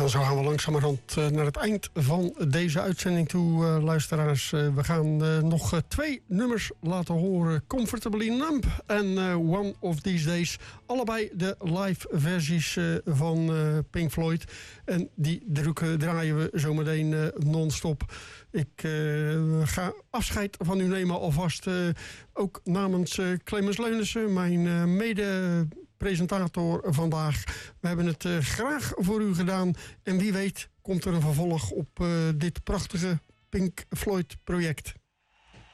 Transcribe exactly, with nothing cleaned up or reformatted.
En zo gaan we langzamerhand uh, naar het eind van deze uitzending toe, uh, luisteraars. Uh, we gaan uh, nog uh, twee nummers laten horen. Comfortably Numb en uh, One of These Days. Allebei de live versies uh, van uh, Pink Floyd. En die drukken, draaien we zometeen uh, non-stop. Ik uh, ga afscheid van u nemen alvast. Uh, ook namens uh, Clemens Leunissen, mijn uh, mede... presentator vandaag. We hebben het uh, graag voor u gedaan. En wie weet komt er een vervolg op uh, dit prachtige Pink Floyd project.